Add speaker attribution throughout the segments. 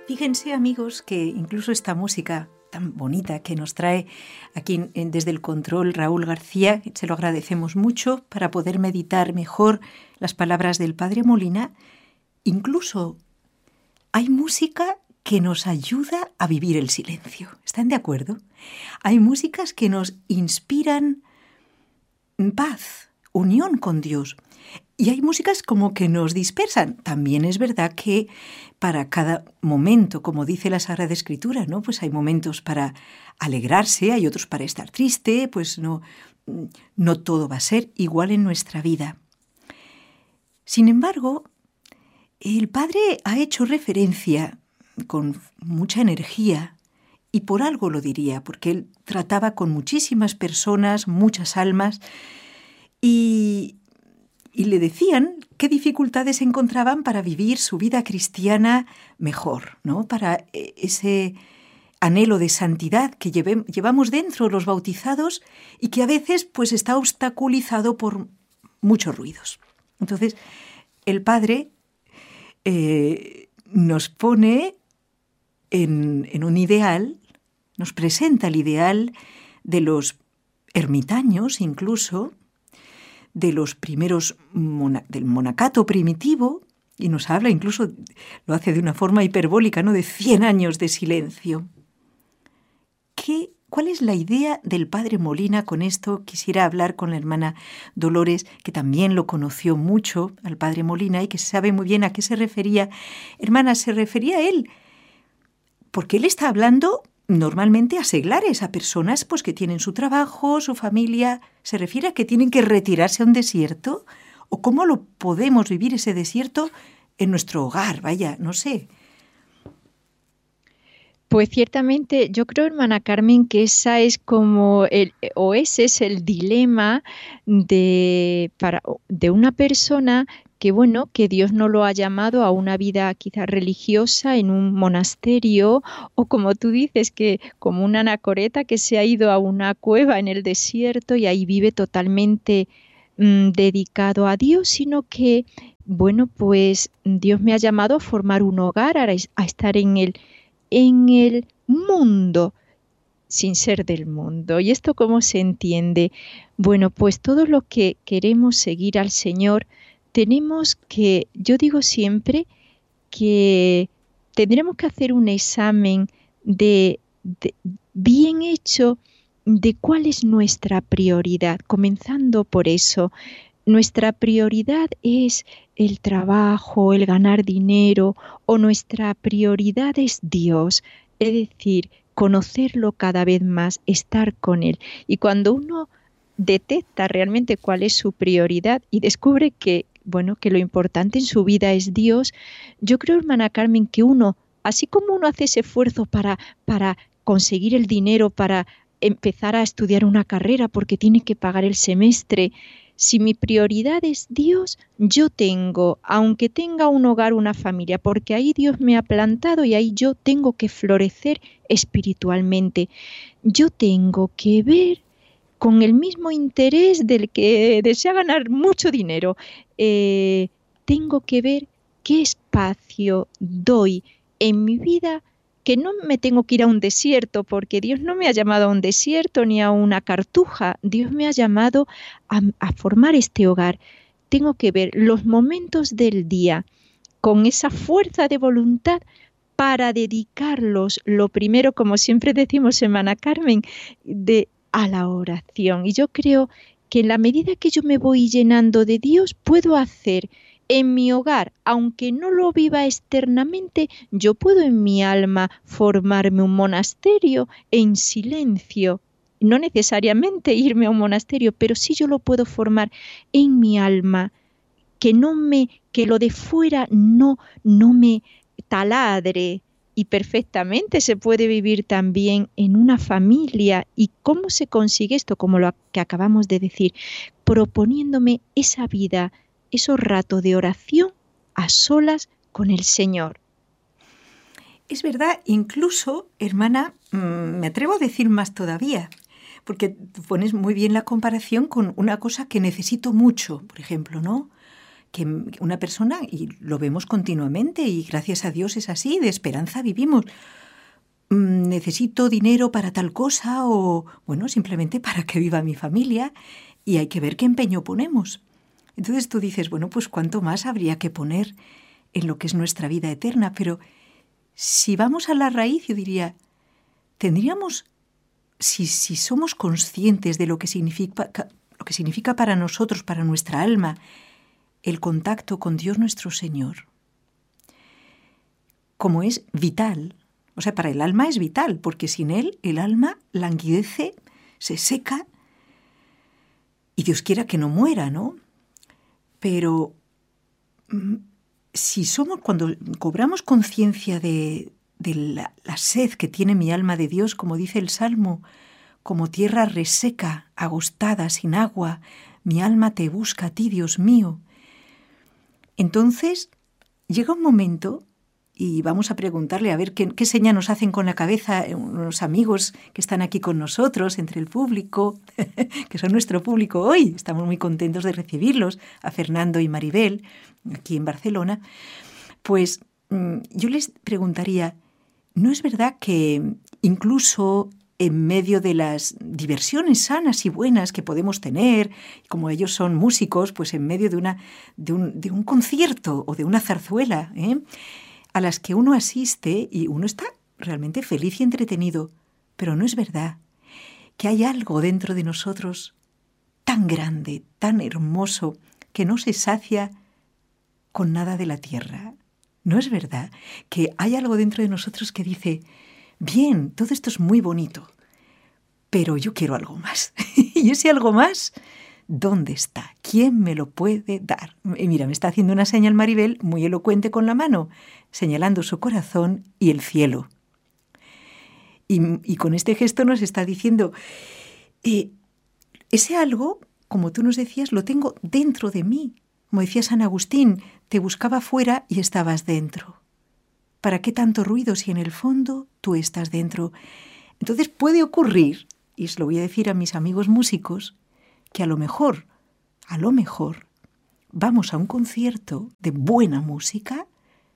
Speaker 1: Fíjense, amigos, que incluso esta música tan bonita que nos trae aquí desde el control Raúl García, se lo agradecemos mucho para poder meditar mejor las palabras del Padre Molina. Incluso hay música que nos ayuda a vivir el silencio. ¿Están de acuerdo? Hay músicas que nos inspiran paz, unión con Dios. Y hay músicas como que nos dispersan. También es verdad que para cada momento, como dice la Sagrada Escritura, ¿no? Pues hay momentos para alegrarse, hay otros para estar triste, pues no todo va a ser igual en nuestra vida. Sin embargo, el Padre ha hecho referencia con mucha energía, y por algo lo diría, porque él trataba con muchísimas personas, muchas almas, y le decían qué dificultades encontraban para vivir su vida cristiana mejor, ¿no? Para ese anhelo de santidad que llevamos dentro los bautizados y que a veces pues está obstaculizado por muchos ruidos. Entonces, el Padre nos pone en un ideal, nos presenta el ideal de los ermitaños incluso, de los primeros del monacato primitivo, y nos habla, incluso lo hace de una forma hiperbólica, ¿no? De 100 años de silencio. ¿Cuál es la idea del Padre Molina con esto? Quisiera hablar con la hermana Dolores, que también lo conoció mucho al Padre Molina y que sabe muy bien a qué se refería. Hermana, se refería a él, porque él está hablando normalmente a seglares, a personas pues, que tienen su trabajo, su familia. ¿Se refiere a que tienen que retirarse a un desierto? ¿O cómo lo podemos vivir ese desierto en nuestro hogar? Vaya, no sé.
Speaker 2: Pues ciertamente yo creo, hermana Carmen, que esa es ese es el dilema de una persona que bueno, que Dios no lo ha llamado a una vida quizás religiosa en un monasterio, o como tú dices, que como una anacoreta que se ha ido a una cueva en el desierto y ahí vive totalmente dedicado a Dios, sino que bueno, pues Dios me ha llamado a formar un hogar, a estar en el mundo sin ser del mundo. ¿Y esto cómo se entiende? Bueno, pues todos los que queremos seguir al Señor, tenemos que, yo digo siempre que tendremos que hacer un examen de bien hecho de cuál es nuestra prioridad, comenzando por eso. ¿Nuestra prioridad es el trabajo, el ganar dinero, o nuestra prioridad es Dios? Es decir, conocerlo cada vez más, estar con Él. Y cuando uno detecta realmente cuál es su prioridad y descubre que, bueno, que lo importante en su vida es Dios, yo creo, hermana Carmen, que uno, así como uno hace ese esfuerzo para conseguir el dinero, para empezar a estudiar una carrera porque tiene que pagar el semestre, si mi prioridad es Dios, yo tengo, aunque tenga un hogar, una familia, porque ahí Dios me ha plantado y ahí yo tengo que florecer espiritualmente. Yo tengo que ver con el mismo interés del que desea ganar mucho dinero. Tengo que ver qué espacio doy en mi vida, que no me tengo que ir a un desierto, porque Dios no me ha llamado a un desierto ni a una cartuja. Dios me ha llamado a formar este hogar. Tengo que ver los momentos del día con esa fuerza de voluntad para dedicarlos, lo primero, como siempre decimos, hermana Carmen, a la oración. Y yo creo que en la medida que yo me voy llenando de Dios, puedo hacer en mi hogar, aunque no lo viva externamente, yo puedo en mi alma formarme un monasterio en silencio. No necesariamente irme a un monasterio, pero sí yo lo puedo formar en mi alma, que lo de fuera no me taladre. Y perfectamente se puede vivir también en una familia. ¿Y cómo se consigue esto? Como lo que acabamos de decir, proponiéndome esa vida, esos ratos de oración a solas con el Señor.
Speaker 1: Es verdad, incluso, hermana, me atrevo a decir más todavía, porque tú pones muy bien la comparación con una cosa que necesito mucho, por ejemplo, ¿no? que una persona, y lo vemos continuamente, y gracias a Dios es así, de esperanza vivimos. Necesito dinero para tal cosa o, bueno, simplemente para que viva mi familia, y hay que ver qué empeño ponemos. Entonces tú dices, bueno, pues cuánto más habría que poner en lo que es nuestra vida eterna, pero si vamos a la raíz, yo diría, tendríamos, si somos conscientes de lo que significa para nosotros, para nuestra alma, el contacto con Dios nuestro Señor, como es vital, o sea, para el alma es vital, porque sin Él el alma languidece, se seca, y Dios quiera que no muera, ¿no? Pero cuando cobramos conciencia de la sed que tiene mi alma de Dios, como dice el Salmo, como tierra reseca, agostada, sin agua, mi alma te busca a ti, Dios mío. Entonces llega un momento, y vamos a preguntarle a ver qué seña nos hacen con la cabeza unos amigos que están aquí con nosotros, entre el público, que son nuestro público hoy. Estamos muy contentos de recibirlos, a Fernando y Maribel, aquí en Barcelona. Pues yo les preguntaría, ¿no es verdad que incluso en medio de las diversiones sanas y buenas que podemos tener, como ellos son músicos, pues en medio de un concierto o de una zarzuela, a las que uno asiste y uno está realmente feliz y entretenido, pero no es verdad que hay algo dentro de nosotros tan grande, tan hermoso, que no se sacia con nada de la tierra? ¿No es verdad que hay algo dentro de nosotros que dice, bien, todo esto es muy bonito, pero yo quiero algo más? Y ese algo más, ¿dónde está? ¿Quién me lo puede dar? Y mira, me está haciendo una señal Maribel muy elocuente con la mano, señalando su corazón y el cielo. Y con este gesto nos está diciendo, ese algo, como tú nos decías, lo tengo dentro de mí. Como decía San Agustín, te buscaba fuera y estabas dentro. ¿Para qué tanto ruido si en el fondo tú estás dentro? Entonces puede ocurrir, y se lo voy a decir a mis amigos músicos, que a lo mejor, vamos a un concierto de buena música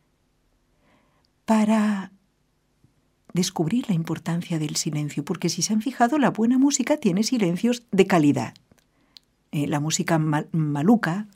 Speaker 1: para descubrir la importancia del silencio, porque si se han fijado, la buena música tiene silencios de calidad. La música maluca,